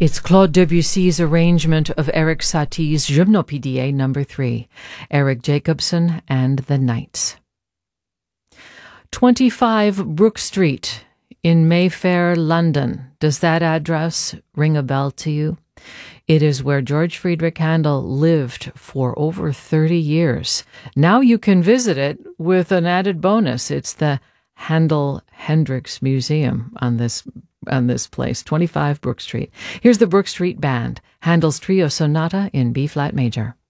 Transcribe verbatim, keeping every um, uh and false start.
It's Claude Debussy's arrangement of Eric Satie's Gymnopédie number three, Eric Jacobson and the Knights. twenty-five Brook Street in Mayfair, London. Does that address ring a bell to you? It is where George Friedrich Handel lived for over thirty years. Now you can visit it with an added bonus. It's the Handel Hendricks Museum on this on this place, twenty-five Brook Street. Here's the Brook Street Band, Handel's Trio Sonata in B-flat major.